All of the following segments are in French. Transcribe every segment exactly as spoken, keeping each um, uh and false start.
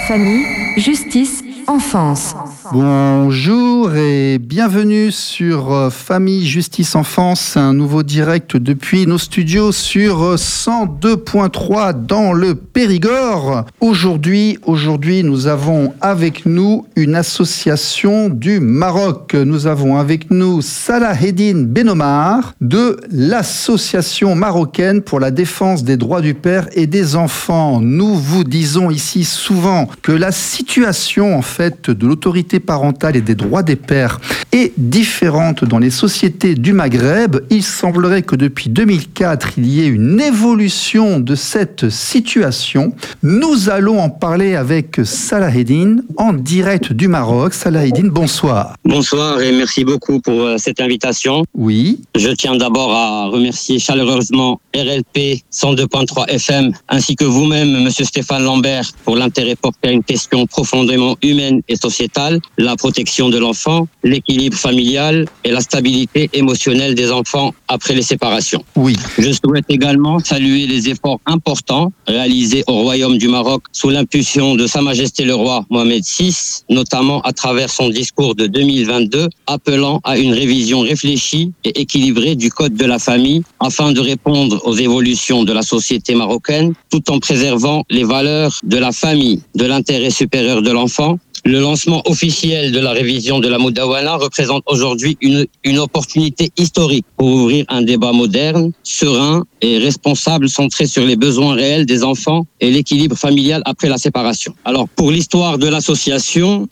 Famille, justice, enfance. Bonjour et bienvenue sur Famille, Justice, Enfance, un nouveau direct depuis nos studios sur cent deux point trois dans le Périgord. Aujourd'hui, aujourd'hui, nous avons avec nous une association du Maroc. Nous avons avec nous Salaheddine Benomar de l'association marocaine pour la défense des droits du père et des enfants. Nous vous disons ici souvent que la situation en fait de l'autorité parentale et des droits des pères est différente dans les sociétés du Maghreb. Il semblerait que depuis deux mille quatre, il y ait une évolution de cette situation. Nous allons en parler avec Salaheddine en direct du Maroc. Salaheddine, bonsoir. Bonsoir et merci beaucoup pour cette invitation. Oui. Je tiens d'abord à remercier chaleureusement R L P cent deux point trois F M ainsi que vous-même, Monsieur Stéphane Lambert, pour l'intérêt porté à une question profondément humaine et sociétale, la protection de l'enfant, l'équilibre familial et la stabilité émotionnelle des enfants après les séparations. Oui. Je souhaite également saluer les efforts importants réalisés au Royaume du Maroc sous l'impulsion de Sa Majesté le Roi Mohamed six, notamment à travers son discours de deux mille vingt-deux appelant à une révision réfléchie et équilibrée du Code de la famille afin de répondre aux évolutions de la société marocaine tout en préservant les valeurs de la famille, de l'intérêt supérieur de l'enfant. Le lancement officiel de la révision de la Moudawana représente aujourd'hui une, une opportunité historique pour ouvrir un débat moderne, serein et responsable centré sur les besoins réels des enfants et l'équilibre familial après la séparation. Alors, pour l'histoire de l'association,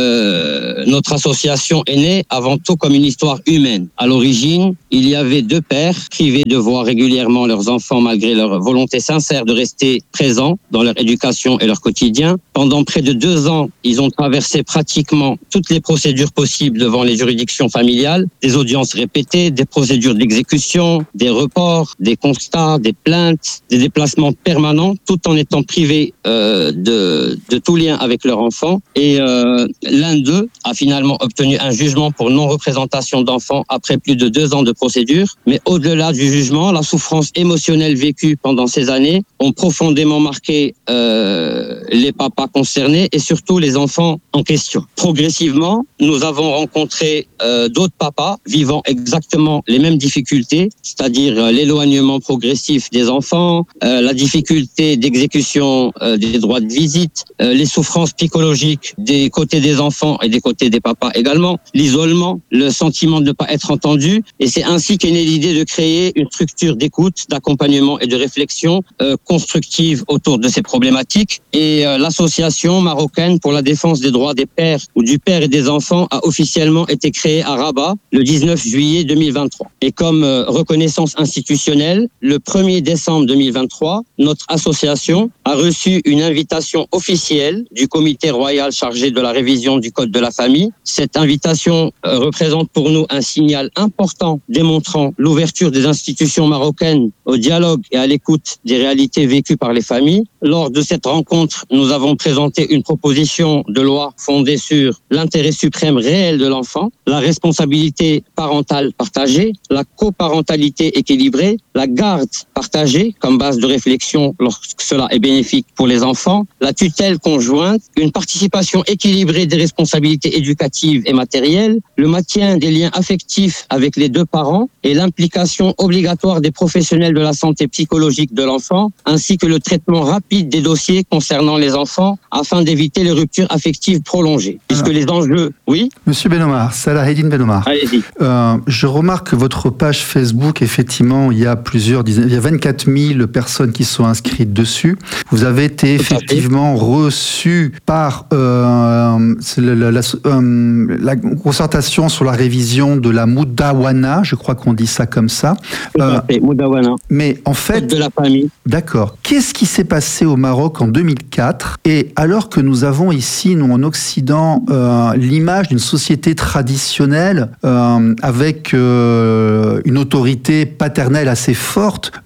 euh, notre association est née avant tout comme une histoire humaine. À l'origine, il y avait deux pères privés de voir régulièrement leurs enfants malgré leur volonté sincère de rester présents dans leur éducation et leur quotidien. Pendant près de deux ans, ils ont traversé pratiquement toutes les procédures possibles devant les juridictions familiales, des audiences répétées, des procédures d'exécution, des reports, des constats, des plaintes, des déplacements permanents, tout en étant privés euh, de, de tout lien avec leur enfant. Et euh, l'un d'eux a finalement obtenu un jugement pour non-représentation d'enfants après plus de deux ans de procédure. Mais au-delà du jugement, la souffrance émotionnelle vécue pendant ces années ont profondément marqué euh, les papas concernés et surtout les enfants en question. Progressivement, nous avons rencontré euh, d'autres papas vivant exactement les mêmes difficultés, c'est-à-dire euh, l'éloignement progressif des enfants, euh, la difficulté d'exécution euh, des droits de visite, euh, les souffrances psychologiques des côtés des enfants et des côtés des papas également, l'isolement, le sentiment de ne pas être entendu. Et c'est ainsi qu'est née l'idée de créer une structure d'écoute, d'accompagnement et de réflexion euh, constructive autour de ces problématiques. Et euh, l'association marocaine pour la défense des droits des pères ou du père et des enfants a officiellement été créée à Rabat le dix-neuf juillet deux mille vingt-trois. Et comme euh, reconnaissance institutionnelle, le premier décembre deux mille vingt-trois, notre association a reçu une invitation officielle du comité royal chargé de la révision du Code de la famille. Cette invitation euh, représente pour nous un signal important démontrant l'ouverture des institutions marocaines au dialogue et à l'écoute des réalités vécues par les familles. Lors de cette rencontre, nous avons présenté une proposition de loi fondée sur l'intérêt suprême réel de l'enfant, la responsabilité parentale partagée, la coparentalité équilibrée, la garde partagée comme base de réflexion lorsque cela est bénéfique pour les enfants, la tutelle conjointe, une participation équilibrée des responsabilités éducatives et matérielles, le maintien des liens affectifs avec les deux parents et l'implication obligatoire des professionnels de la santé psychologique de l'enfant, ainsi que le traitement rapide des dossiers concernant les enfants afin d'éviter les ruptures affectives prolongées. Puisque les enjeux... Oui Monsieur Benomar, Salaheddine Benomar. Allez-y. Euh, je remarque que votre page Facebook, effectivement, il y a plusieurs dizaines, il y a vingt-quatre mille personnes qui sont inscrites dessus. Vous avez été effectivement reçu par euh, la, la, la, euh, la concertation sur la révision de la Moudawana, je crois qu'on dit ça comme ça. Euh, Moudawana. Mais en fait... de la famille. D'accord. Qu'est-ce qui s'est passé au Maroc en deux mille quatre? Et alors que nous avons ici, nous en Occident, euh, l'image d'une société traditionnelle euh, avec euh, une autorité paternelle assez forte, euh,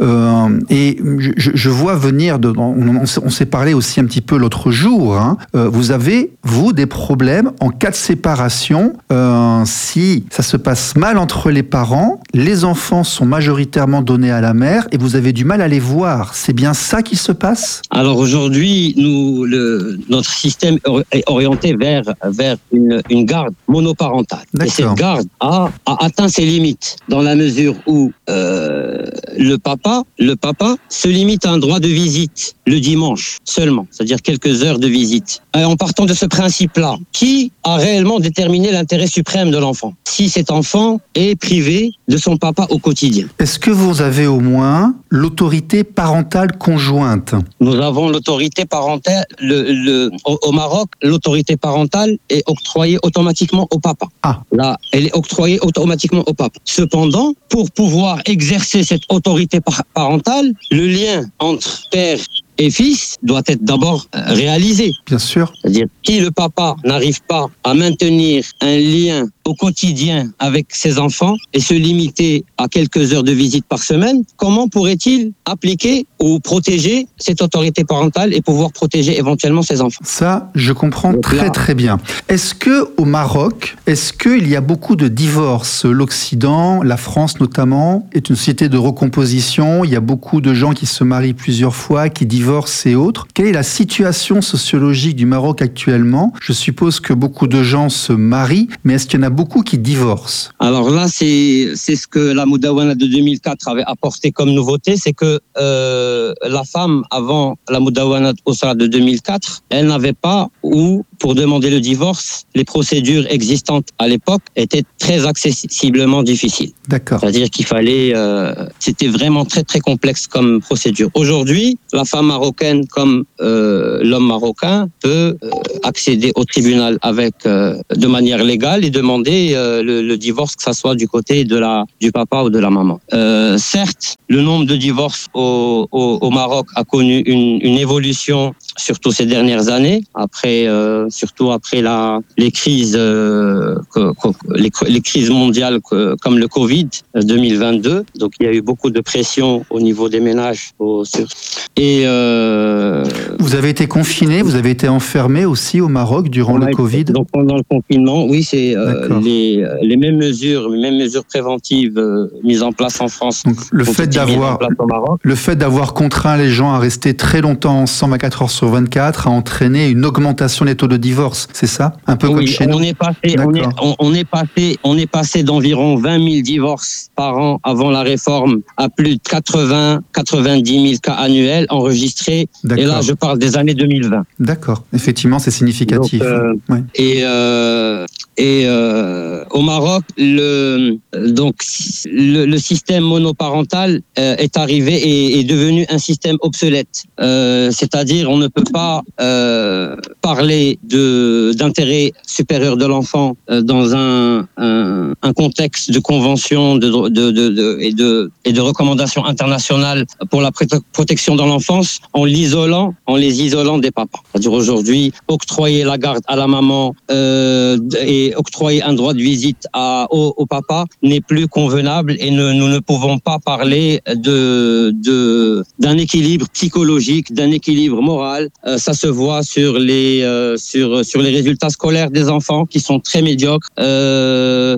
Euh, et je, je vois venir, de, on, on, on s'est parlé aussi un petit peu l'autre jour, hein, euh, vous avez, vous, des problèmes en cas de séparation, euh, si ça se passe mal entre les parents, les enfants sont majoritairement donnés à la mère et vous avez du mal à les voir. C'est bien ça qui se passe ? Alors aujourd'hui, nous, le, notre système est orienté vers, vers une, une garde monoparentale. D'accord. Et cette garde a, a atteint ses limites dans la mesure où euh, le papa, le papa se limite à un droit de visite le dimanche seulement, c'est-à-dire quelques heures de visite. Et en partant de ce principe-là, qui a réellement déterminé l'intérêt suprême de l'enfant ? Si cet enfant est privé de son papa au quotidien. Est-ce que vous avez au moins l'autorité parentale conjointe ? Nous avons l'autorité parentale. Le, le, au, au Maroc, l'autorité parentale est octroyée automatiquement au papa. Ah. Là, elle est octroyée automatiquement au papa. Cependant, pour pouvoir exercer cette autorité par- parentale, le lien entre père et fils doit être d'abord réalisé. Bien sûr. C'est-à-dire, si le papa n'arrive pas à maintenir un lien au quotidien avec ses enfants et se limiter à quelques heures de visite par semaine, comment pourrait-il appliquer ou protéger cette autorité parentale et pouvoir protéger éventuellement ses enfants ? Ça, je comprends Donc très là, très bien. Est-ce que au Maroc, est-ce qu'il y a beaucoup de divorces ? L'Occident, la France notamment, est une société de recomposition. Il y a beaucoup de gens qui se marient plusieurs fois, qui divorcent et autres. Quelle est la situation sociologique du Maroc actuellement ? Je suppose que beaucoup de gens se marient, mais est-ce qu'il y en a beaucoup qui divorcent ? Alors là, c'est c'est ce que la Moudawana de deux mille quatre avait apporté comme nouveauté, c'est que euh, la femme, avant la Moudawana au Sahara de deux mille quatre, elle n'avait pas, ou pour demander le divorce, les procédures existantes à l'époque étaient très accessiblement difficiles. D'accord. C'est-à-dire qu'il fallait, euh, c'était vraiment très très complexe comme procédure. Aujourd'hui, la femme marocaine comme euh, l'homme marocain peut euh, accéder au tribunal avec euh, de manière légale et demander euh, le, le divorce, que ça soit du côté de la du papa ou de la maman. Euh, certes, le nombre de divorces au, au, au Maroc a connu une, une évolution, surtout ces dernières années, après euh, surtout après la les crises euh, que, que, les, les crises mondiales que, comme le Covid deux mille vingt-deux. Donc il y a eu beaucoup de pression au niveau des ménages au, sur, et euh, vous avez été confiné, vous avez été enfermé aussi au Maroc durant le été, Covid. Donc pendant le confinement, oui, c'est euh, les les mêmes mesures, les mêmes mesures préventives euh, mises en place en France. Donc le fait d'avoir le fait d'avoir contraint les gens à rester très longtemps ensemble à quatre heures sur vingt-quatre a entraîné une augmentation des taux de divorce, c'est ça ? Un peu oui, comme chez on nous. Est passé, on, est, on, on est passé, on est passé d'environ vingt mille divorces par an avant la réforme à plus de quatre-vingts, quatre-vingt-dix mille cas annuels enregistrés. D'accord. Et là, je parle des années deux mille vingt. D'accord. Effectivement, c'est significatif. Donc, euh, ouais. Et, euh, et euh, au Maroc, le, donc, le, le système monoparental euh, est arrivé et est devenu un système obsolète. Euh, c'est-à-dire, on ne peut pas euh, parler de, d'intérêt supérieur de l'enfant euh, dans un, un, un contexte de convention de, de, de, de, et, de, et de recommandations internationales pour la protection de l'enfance en l'isolant, en les isolant des papas. C'est-à-dire aujourd'hui, octroyer la garde à la maman euh, et octroyer un droit de visite à, au, au papa n'est plus convenable et ne, nous ne pouvons pas parler de, de, d'un équilibre psychologique, d'un équilibre moral. Euh, ça se voit sur les, euh, sur, sur les résultats scolaires des enfants qui sont très médiocres. Euh,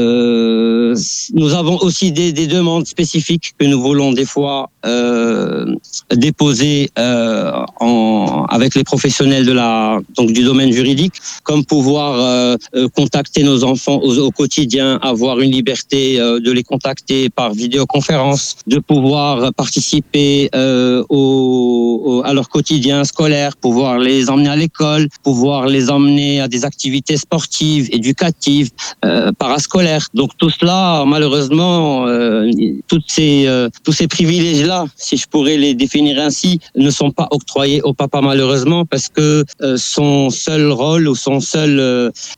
euh, nous avons aussi des, des demandes spécifiques que nous voulons des fois euh, déposer euh, en, avec les professionnels de la, donc du domaine juridique, comme pouvoir euh, contacter nos enfants au, au quotidien, avoir une liberté euh, de les contacter par vidéoconférence, de pouvoir participer euh, au, au, à leur quotidien scolaire, pouvoir les emmener à l'école, pouvoir les emmener à des activités sportives, éducatives, euh, parascolaires. Donc tout cela, malheureusement, euh, toutes ces, euh, tous ces privilèges-là, si je pourrais les définir ainsi, ne sont pas octroyés au papa malheureusement parce que euh, son seul rôle ou son seul euh, euh,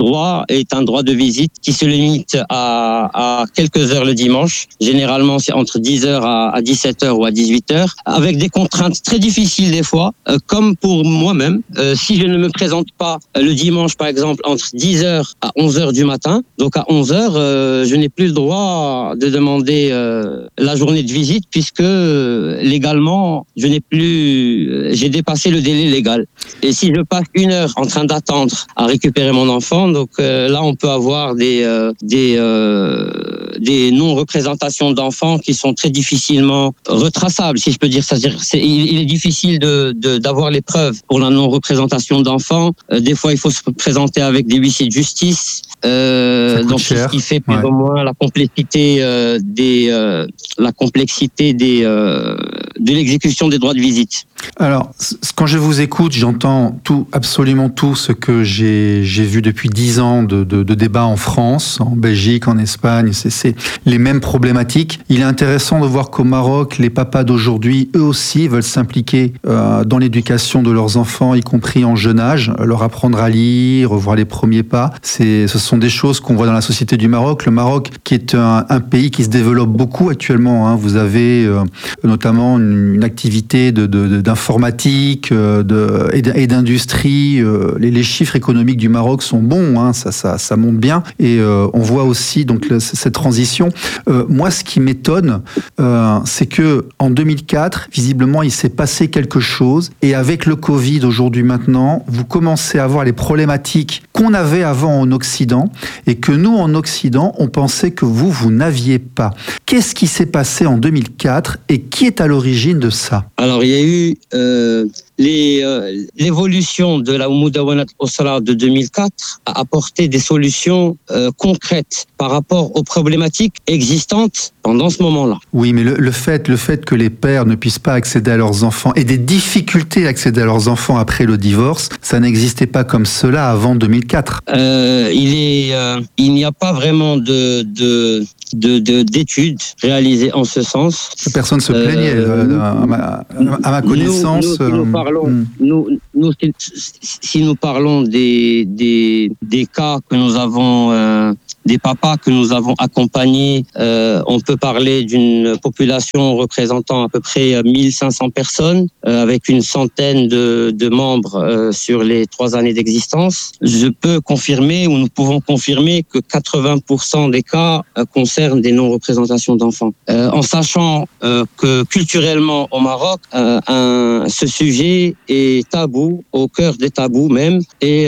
droit est un droit de visite qui se limite à, à quelques heures le dimanche. Généralement, c'est entre dix heures à dix-sept heures ou à dix-huit heures, avec des contraintes très difficiles des fois, euh, comme pour moi-même. Euh, si je ne me présente pas euh, le dimanche, par exemple, entre dix heures à onze heures du matin, donc à onze heures, euh, je n'ai plus le droit de demander euh, la journée de visite, puisque euh, légalement, je n'ai plus, euh, j'ai dépassé le délai légal. Et si je passe une heure en train d'attendre à récupérer mon enfant, donc euh, là, on peut avoir des euh, des euh, des non-représentations d'enfants qui sont très difficilement retraçables, si je peux dire ça. C'est, il, il est difficile de, de d'avoir les preuves pour la non-représentation d'enfants. Euh, des fois, il faut se présenter avec des huissiers de justice. Euh, donc, c'est ce qui fait plus ouais. ou moins la complexité euh, des euh, la complexité des euh, de l'exécution des droits de visite. Alors, quand je vous écoute, j'entends tout, absolument tout ce que j'ai, j'ai vu depuis dix ans de, de, de débats en France, en Belgique, en Espagne. C'est, c'est les mêmes problématiques. Il est intéressant de voir qu'au Maroc, les papas d'aujourd'hui, eux aussi, veulent s'impliquer euh, dans l'éducation de leurs enfants, y compris en jeune âge, leur apprendre à lire, voir les premiers pas. C'est, ce sont des choses qu'on voit dans la société du Maroc. Le Maroc, qui est un, un pays qui se développe beaucoup actuellement. Hein. Vous avez euh, notamment une, une activité de, de, de d'informatique euh, de, et d'industrie. Euh, les, les chiffres économiques du Maroc sont bons, hein, ça, ça, ça monte bien. Et euh, on voit aussi donc le, cette transition. Euh, moi, ce qui m'étonne, euh, c'est que en deux mille quatre, visiblement, il s'est passé quelque chose. Et avec le Covid, aujourd'hui, maintenant, vous commencez à voir les problématiques qu'on avait avant en Occident et que nous, en Occident, on pensait que vous, vous n'aviez pas. Qu'est-ce qui s'est passé en deux mille quatre et qui est à l'origine de ça ? Alors, il y a eu euh, les, euh, l'évolution de la Moudawanat Osra de deux mille quatre a apporté des solutions euh, concrètes par rapport aux problématiques existantes pendant ce moment-là. Oui, mais le, le fait, le fait que les pères ne puissent pas accéder à leurs enfants et des difficultés à accéder à leurs enfants après le divorce, ça n'existait pas comme cela avant deux mille quatre. Euh, il est, euh, il n'y a pas vraiment de, de De, de, d'études réalisées en ce sens. Personne ne se plaignait, euh, euh, à, ma, à ma connaissance. Nous, nous, si nous parlons, euh, nous, nous, si, si nous parlons des, des, des cas que nous avons, euh, des papas que nous avons accompagnés, euh, on peut parler d'une population représentant à peu près mille cinq cents personnes, euh, avec une centaine de, de membres euh, sur les trois années d'existence. Je peux confirmer, ou nous pouvons confirmer, que quatre-vingts pour cent des cas euh, concernent des non-représentations d'enfants. Euh, en sachant euh, que culturellement au Maroc, euh, un, ce sujet est tabou, au cœur des tabous même, et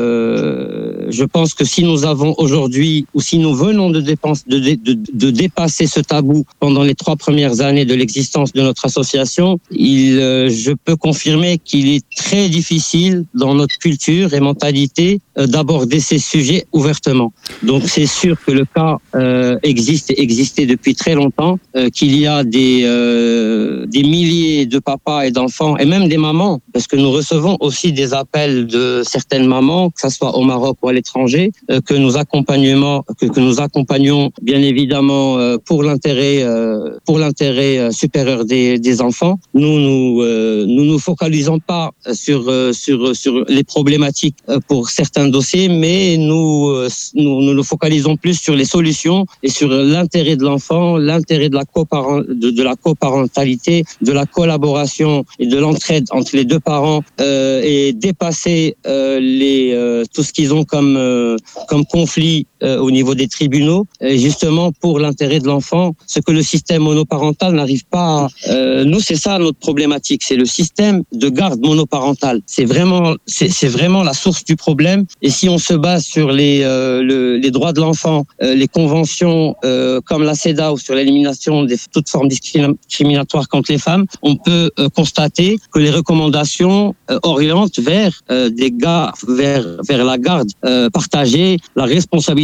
euh, je pense que si nous avons aujourd'hui, ou si nous venons de, dépense, de, de, de, de dépasser ce tabou pendant les trois premières années de l'existence de notre association, il, euh, je peux confirmer qu'il est très difficile dans notre culture et mentalité euh, d'aborder ces sujets ouvertement. Donc c'est sûr que le cas euh, existe et existait depuis très longtemps, euh, qu'il y a des, euh, des milliers de papas et d'enfants, et même des mamans, parce que nous recevons aussi des appels de certaines mamans, que ce soit au Maroc ou à l'étranger, euh, que nous accompagnons, que, que nous accompagnons bien évidemment euh, pour l'intérêt, euh, pour l'intérêt euh, supérieur des, des enfants. Nous nous euh, nous nous focalisons pas sur euh, sur sur les problématiques euh, pour certains dossiers, mais nous, euh, nous nous nous focalisons plus sur les solutions et sur l'intérêt de l'enfant, l'intérêt de la coparent, de, de la coparentalité, de la collaboration et de l'entraide entre les deux parents, euh, et dépasser euh, les euh, tout ce qu'ils ont comme euh, comme conflit euh, au niveau des tribunaux, et justement pour l'intérêt de l'enfant, ce que le système monoparental n'arrive pas à... Euh, nous, c'est ça notre problématique, c'est le système de garde monoparentale. C'est vraiment, c'est, c'est vraiment la source du problème. Et si on se base sur les, euh, le, les droits de l'enfant, euh, les conventions euh, comme la CEDAW sur l'élimination de toute forme discriminatoire contre les femmes, on peut euh, constater que les recommandations euh, orientent vers euh, des gars, vers vers la garde euh, partagée, la responsabilité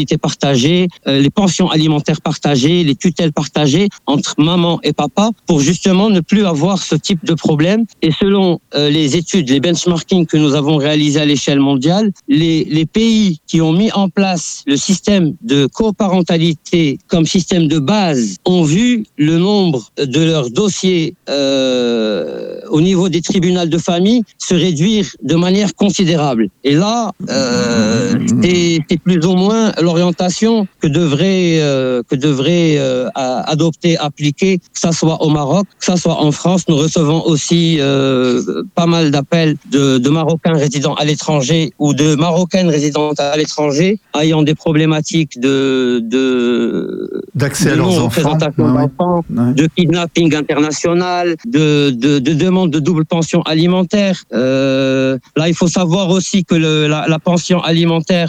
responsabilités partagées, euh, les pensions alimentaires partagées, les tutelles partagées entre maman et papa pour justement ne plus avoir ce type de problème. Et selon euh, les études, les benchmarking que nous avons réalisés à l'échelle mondiale, les, les pays qui ont mis en place le système de coparentalité comme système de base ont vu le nombre de leurs dossiers euh, au niveau des tribunaux de famille se réduire de manière considérable. Et là, euh, c'est, c'est plus ou moins l'orientation que devrait, euh, que devrait euh, adopter, appliquer, que ça soit au Maroc, que ça soit en France. Nous recevons aussi euh, pas mal d'appels de, de Marocains résidant à l'étranger ou de Marocaines résidentes à l'étranger ayant des problématiques de, de d'accès de à leurs enfants, ouais, d'enfants, ouais. de kidnapping international, de, de, de demande de double pension alimentaire. Euh, là, il faut savoir aussi que le, la, la pension alimentaire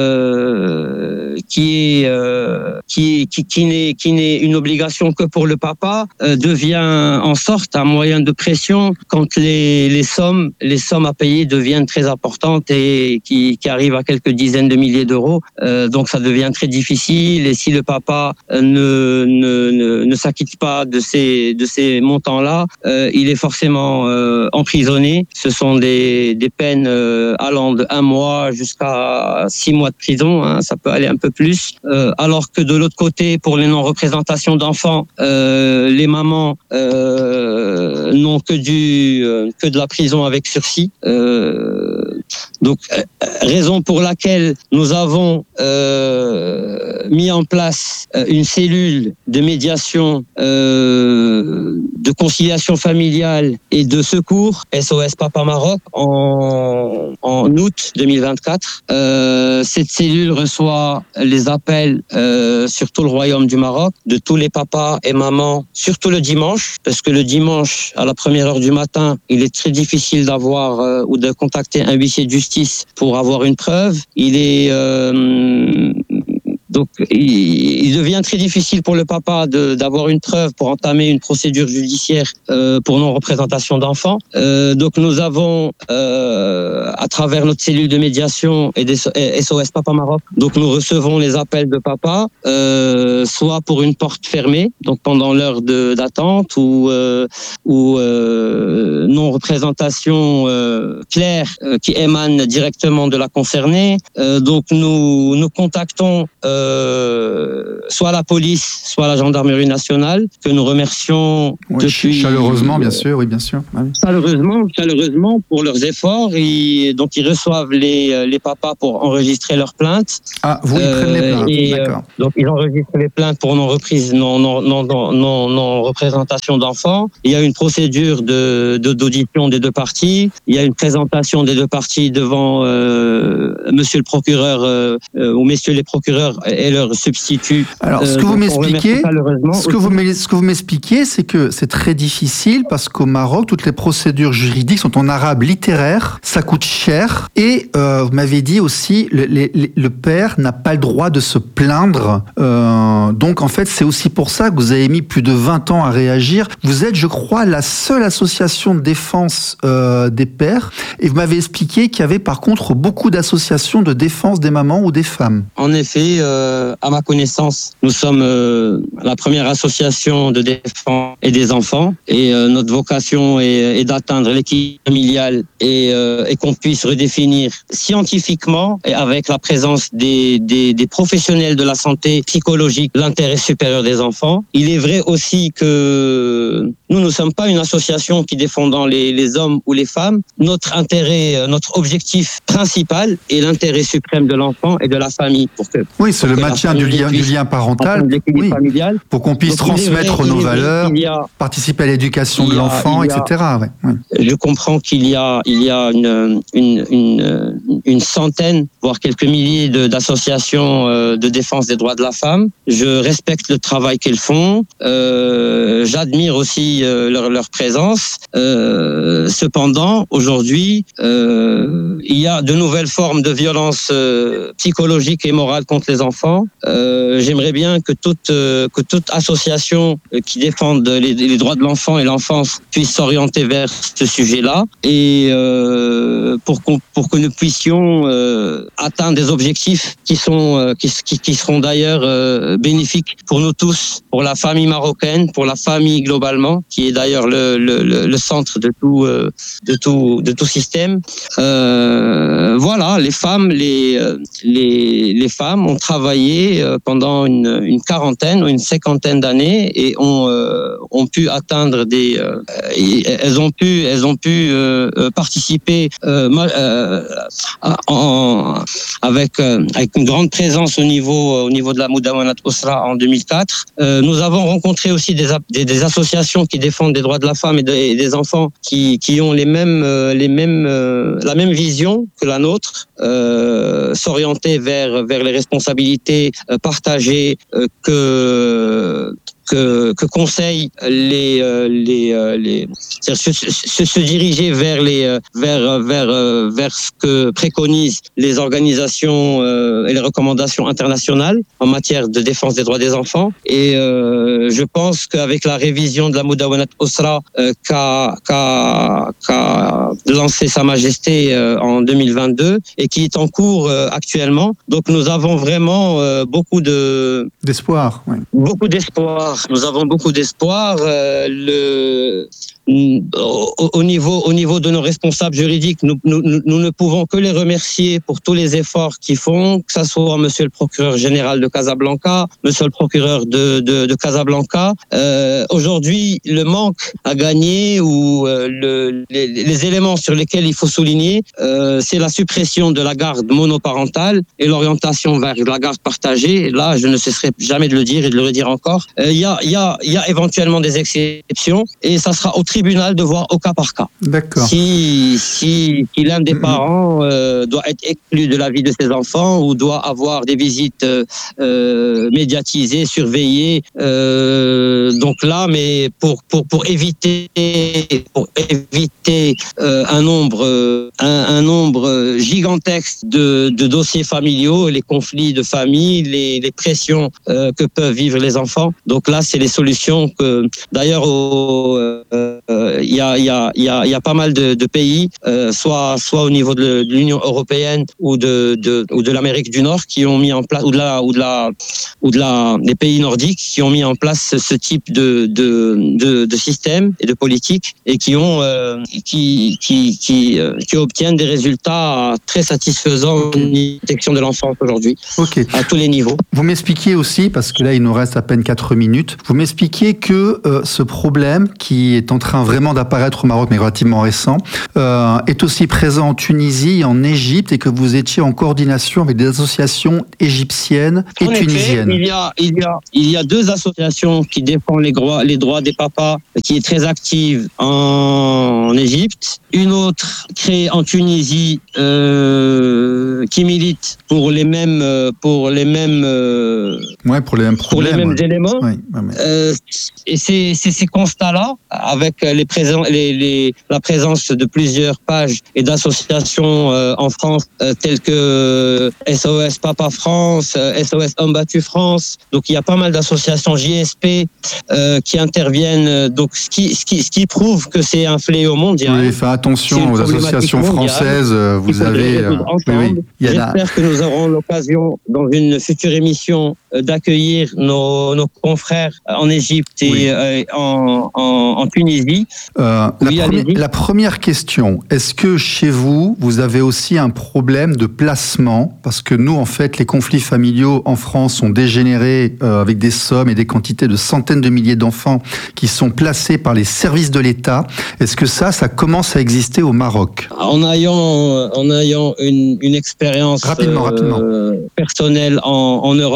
euh, qui est euh, qui, qui, qui n'est qui n'est une obligation que pour le papa euh, devient en sorte un moyen de pression quand les les sommes les sommes à payer deviennent très importantes et qui qui arrivent à quelques dizaines de milliers d'euros. Euh, donc ça devient très difficile. Et si le papa ne ne ne, ne s'acquitte pas de ces de ces montants-là, euh, il est forcément euh, emprisonné. Ce sont des des peines euh, allant de un mois jusqu'à six mois de prison. Hein, ça peut aller un peu plus. Euh, alors que de l'autre côté, pour les non-représentations d'enfants, euh, les mamans euh, n'ont que du euh, que de la prison avec sursis. Euh, donc euh, raison pour laquelle nous avons euh, mis en place une cellule de médiation, euh, de conciliation familiale et de secours, S O S Papa Maroc, en, en août deux mille vingt-quatre. Euh, cette cellule reçoit les appels euh, sur tout le royaume du Maroc, de tous les papas et mamans, surtout le dimanche, parce que le dimanche, à la première heure du matin, il est très difficile d'avoir euh, ou de contacter un huissier de justice pour avoir une preuve. Il est... Euh, Donc, il, il devient très difficile pour le papa de, d'avoir une preuve pour entamer une procédure judiciaire euh, pour non-représentation d'enfants. Euh, donc, nous avons, euh, à travers notre cellule de médiation et des S O S Papa Maroc, donc nous recevons les appels de papa, euh, soit pour une porte fermée, donc pendant l'heure de, d'attente, ou, euh, ou euh, non-représentation euh, claire euh, qui émane directement de la concernée. Euh, donc, nous, nous contactons euh, Euh, soit la police, soit la gendarmerie nationale, que nous remercions oui, depuis... Chaleureusement, bien sûr, oui, bien sûr. Oui. Chaleureusement, chaleureusement pour leurs efforts. Et donc, ils reçoivent les, les papas pour enregistrer leurs plaintes. Ah, vous, ils euh, prennent les plaintes, et, d'accord. Euh, donc, ils enregistrent les plaintes pour non-reprise, non, non, non, non, non, non représentation d'enfants. Il y a une procédure de, de, d'audition des deux parties. Il y a une présentation des deux parties devant euh, monsieur le procureur euh, euh, ou messieurs les procureurs et leurs substituts. Alors, ce que vous m'expliquez, ce que vous, ce que vous m'expliquez, c'est que c'est très difficile parce qu'au Maroc, toutes les procédures juridiques sont en arabe littéraire, ça coûte cher, et euh, vous m'avez dit aussi, le, le, le père n'a pas le droit de se plaindre. Euh, donc, en fait, c'est aussi pour ça que vous avez mis plus de vingt ans à réagir. Vous êtes, je crois, la seule association de défense euh, des pères, et vous m'avez expliqué qu'il y avait par contre beaucoup d'associations de défense des mamans ou des femmes. En effet, euh, à ma connaissance, nous sommes euh, la première association de défense et des enfants, et euh, notre vocation est, est d'atteindre l'équilibre familial et, euh, et qu'on puisse redéfinir scientifiquement et avec la présence des, des, des professionnels de la santé psychologique l'intérêt supérieur des enfants. Il est vrai aussi que nous ne sommes pas une association qui défendant les, les hommes ou les femmes. Notre intérêt, notre objectif principal est l'intérêt suprême de l'enfant et de la famille. Pour que, oui, c'est le maintien du lien, du lien parental, oui, familial. Pour qu'on puisse Donc, transmettre vrai, nos valeurs, a, participer à l'éducation de l'enfant, a, et cetera. Ouais, ouais. Je comprends qu'il y a, il y a une, une, une, une centaine, voire quelques milliers de, d'associations de défense des droits de la femme. Je respecte le travail qu'elles font. Euh, j'admire aussi euh, leur, leur présence. Euh, cependant, aujourd'hui, euh, il y a de nouvelles formes de violence euh, psychologique et morale contre les enfants. Euh, j'aimerais bien que toute, euh, que toute association qui défende les, les droits de l'enfant et l'enfance puisse s'orienter vers ce sujet-là, et euh, pour, qu'on, pour que nous puissions euh, atteindre des objectifs qui, sont, euh, qui, qui, qui seront d'ailleurs euh, bénéfiques pour nous tous, pour la famille marocaine, pour la famille globalement, qui est d'ailleurs le, le, le centre de tout, euh, de tout, de tout système. Euh, voilà, les femmes, les, les, les femmes ont travaillé pendant une, une quarantaine ou une cinquantaine d'années et ont, euh, ont pu atteindre des, euh, elles ont pu, elles ont pu euh, participer euh, euh, en, avec, euh, avec une grande présence au niveau, au niveau de la Moudawanat Usra en deux mille quatre. Euh, nous avons rencontré aussi des, des, des associations qui défendent des droits de la femme et, de, et des enfants qui, qui ont les mêmes, euh, les mêmes, euh, la même vision que la nôtre, euh, s'orienter vers, vers les responsabilités euh, partagées euh, que Que, que conseillent les euh, les euh, les se, se, se diriger vers les euh, vers vers euh, vers ce que préconisent les organisations euh, et les recommandations internationales en matière de défense des droits des enfants. Et euh, je pense qu'avec la révision de la Moudawanat Usra euh, qu'a qu'a qu'a lancé Sa Majesté euh, en deux mille vingt-deux et qui est en cours euh, actuellement, donc nous avons vraiment euh, beaucoup de d'espoir. Oui. Beaucoup d'espoir. Nous avons beaucoup d'espoir. Euh, le, au, au niveau, au niveau de nos responsables juridiques, nous, nous, nous ne pouvons que les remercier pour tous les efforts qu'ils font, que ce soit Monsieur le procureur général de Casablanca, Monsieur le procureur de, de, de Casablanca. Euh, aujourd'hui, le manque à gagner ou euh, le, les, les éléments sur lesquels il faut souligner, euh, c'est la suppression de la garde monoparentale et l'orientation vers la garde partagée. Là, je ne cesserai jamais de le dire et de le redire encore. Il euh, y a, y a, y a éventuellement des exceptions et ça sera au tribunal de voir au cas par cas. D'accord. Si, si, si l'un des parents euh, doit être exclu de la vie de ses enfants ou doit avoir des visites euh, médiatisées, surveillées, euh, donc là, mais pour pour pour éviter pour éviter euh, un nombre un, un nombre gigantesque de de dossiers familiaux, les conflits de famille, les les pressions euh, que peuvent vivre les enfants. Donc là, c'est les solutions que d'ailleurs au euh, il y a il y a il y a il y a pas mal de, de pays, euh, soit soit au niveau de l'Union européenne ou de de ou de l'Amérique du Nord qui ont mis en place ou de la ou de la ou de la des pays nordiques qui ont mis en place ce, ce type de de de de système et de politique et qui ont euh, qui qui qui euh, qui obtiennent des résultats très satisfaisants en protection de l'enfance aujourd'hui. Okay. À tous les niveaux. Vous m'expliquiez aussi, parce que là il nous reste à peine quatre minutes, vous m'expliquiez que euh, ce problème qui est en train vraiment d'apparaître au Maroc, mais relativement récent, euh, est aussi présent en Tunisie et en Égypte et que vous étiez en coordination avec des associations égyptiennes et en tunisiennes. Effet, il y a, il y a, il y a deux associations qui défendent les droits, les droits des papas, qui est très active en, en Égypte. Une autre créée en Tunisie, euh, qui milite pour les mêmes, pour les mêmes, euh, ouais, pour les mêmes problèmes, pour les mêmes ouais. éléments. Ouais, ouais, ouais. Euh, et c'est, c'est ces constats-là, avec les présents, les, les, la présence de plusieurs pages et d'associations euh, en France, euh, telles que S O S Papa France, euh, S O S Homme Battu France. Donc il y a pas mal d'associations J S P euh, qui interviennent. Donc ce qui, ce qui, ce qui prouve que c'est un fléau mondial. Oui, faites attention aux associations françaises. Vous avez. Euh, oui, oui, il y a J'espère la... que nous aurons l'occasion dans une future émission d'accueillir nos, nos confrères en Égypte et oui. euh, en, en, en Tunisie. Euh, oui, la, premi- la première question, est-ce que chez vous, vous avez aussi un problème de placement ? Parce que nous, en fait, les conflits familiaux en France ont dégénéré euh, avec des sommes et des quantités de centaines de milliers d'enfants qui sont placés par les services de l'État. Est-ce que ça, ça commence à exister au Maroc ? En ayant, en ayant une, une expérience rapidement, euh, rapidement. personnelle en, en Europe,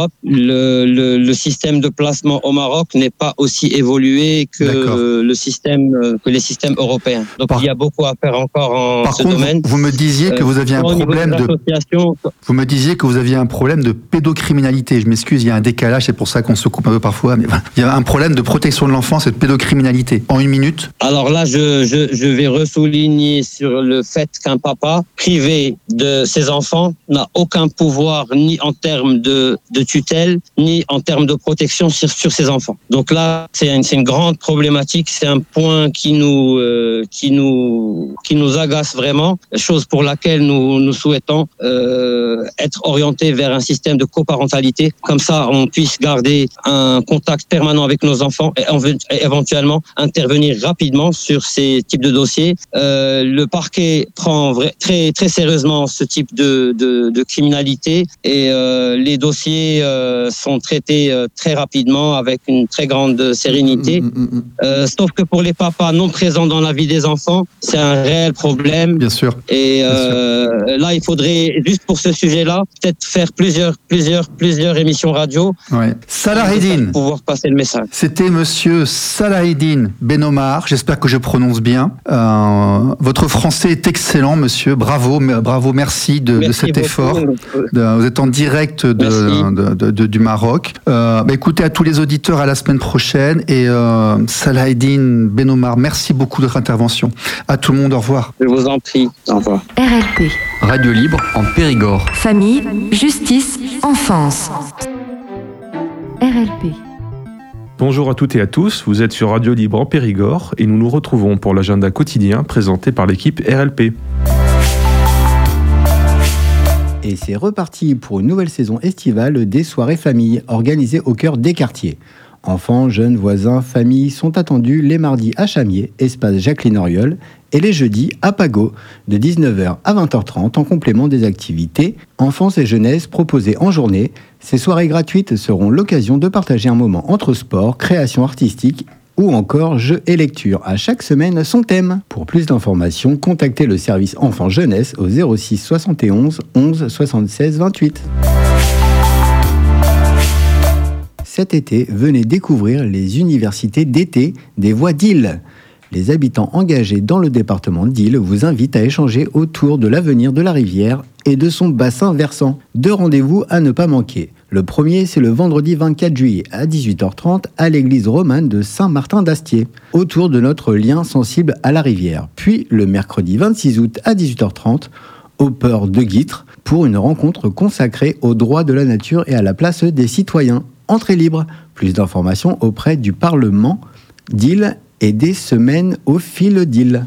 le, le, le système de placement au Maroc n'est pas aussi évolué que euh, le système euh, que les systèmes européens. Donc Par... il y a beaucoup à faire encore en Par ce contre, domaine. Vous, vous me disiez que vous aviez euh, un problème de, de... Vous me disiez que vous aviez un problème de pédocriminalité. Je m'excuse, il y a un décalage, c'est pour ça qu'on se coupe un peu parfois. Mais il y a un problème de protection de l'enfance et de pédocriminalité. En une minute. Alors là, je, je, je vais ressouligner sur le fait qu'un papa privé de ses enfants n'a aucun pouvoir ni en termes de, de tutelle, ni en termes de protection sur, sur ses enfants. Donc là, c'est une, c'est une grande problématique, c'est un point qui nous, euh, qui nous, qui nous agace vraiment, chose pour laquelle nous, nous souhaitons euh, être orientés vers un système de coparentalité. Comme ça, on puisse garder un contact permanent avec nos enfants et, et éventuellement intervenir rapidement sur ces types de dossiers. Euh, le parquet prend vrai, très, très sérieusement ce type de, de, de criminalité et euh, les dossiers euh, sont traités euh, très rapidement avec une très grande sérénité. Mmh, mmh, mmh. Euh, sauf que pour les papas non présents dans la vie des enfants, c'est un réel problème. Bien sûr. Et euh, Bien sûr. Là, il faudrait, juste pour ce sujet-là, peut-être faire plusieurs, plusieurs, plusieurs émissions radio. Ouais. Salahedine. Pour pouvoir passer le message. C'était monsieur Salahedine Benomar. J'espère que je prononce bien. Euh, votre français est excellent, monsieur. Bravo, bravo, merci de, merci de cet beaucoup. effort. De, vous êtes en direct de, de, de, de, du Maroc. Euh, bah, écoutez, à tous les auditeurs, à la semaine prochaine. Et euh, Salahedine Benomar, merci beaucoup de votre intervention. À tout le monde, au revoir. Je vous en prie. Au revoir. R L P. Radio Libre en Périgord. Famille, justice, enfance. R L P. Bonjour à toutes et à tous, vous êtes sur Radio Libre en Périgord et nous nous retrouvons pour l'agenda quotidien présenté par l'équipe R L P. Et c'est reparti pour une nouvelle saison estivale des soirées familles organisées au cœur des quartiers. Enfants, jeunes, voisins, familles sont attendus les mardis à Chamiers, espace Jacqueline Auriol, et les jeudis à Pago, de dix-neuf heures à vingt heures trente en complément des activités enfance et jeunesse proposées en journée. Ces soirées gratuites seront l'occasion de partager un moment entre sport, création artistique ou encore jeux et lecture. À chaque semaine, son thème. Pour plus d'informations, contactez le service enfants-jeunesse au zéro six soixante et onze onze soixante-seize vingt-huit. Cet été, venez découvrir les universités d'été des Voies d'Île. Les habitants engagés dans le département d'Île vous invitent à échanger autour de l'avenir de la rivière et de son bassin versant. Deux rendez-vous à ne pas manquer. Le premier, c'est le vendredi vingt-quatre juillet à dix-huit heures trente à l'église romane de Saint-Martin d'Astier, autour de notre lien sensible à la rivière. Puis le mercredi vingt-six août à dix-huit heures trente au port de Guîtres pour une rencontre consacrée aux droits de la nature et à la place des citoyens. Entrée libre. Plus d'informations auprès du Parlement d'Île et des semaines au fil d'Île.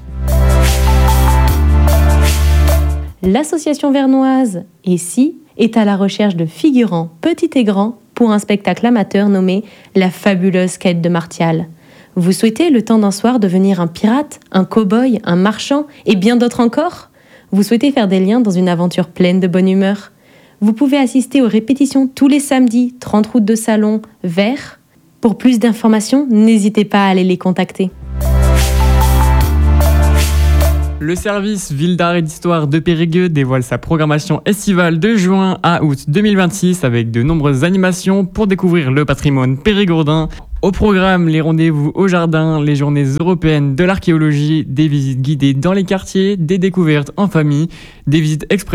L'association vernoise Ici est à la recherche de figurants petits et grands pour un spectacle amateur nommé La fabuleuse quête de Martial. Vous souhaitez le temps d'un soir devenir un pirate, un cow-boy, un marchand et bien d'autres encore ? Vous souhaitez faire des liens dans une aventure pleine de bonne humeur ? Vous pouvez assister aux répétitions tous les samedis, trente route de Salon, Vert. Pour plus d'informations, n'hésitez pas à aller les contacter. Le service Ville d'Art et d'Histoire de Périgueux dévoile sa programmation estivale de juin à août deux mille vingt-six avec de nombreuses animations pour découvrir le patrimoine périgourdin. Au programme, les rendez-vous au jardin, les journées européennes de l'archéologie, des visites guidées dans les quartiers, des découvertes en famille, des visites express